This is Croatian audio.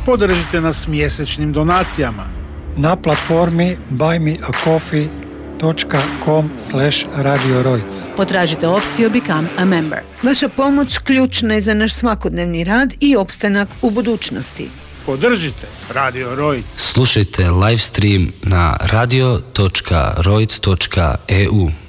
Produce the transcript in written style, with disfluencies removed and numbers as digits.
Podržite nas mjesečnim donacijama na platformi buymeacoffee.com/Radio Rojc. Potražite opciju Become a Member. Vaša pomoć ključna je za naš svakodnevni rad i opstanak u budućnosti. Podržite Radio Rojc. Slušajte live stream na radio.rojc.eu.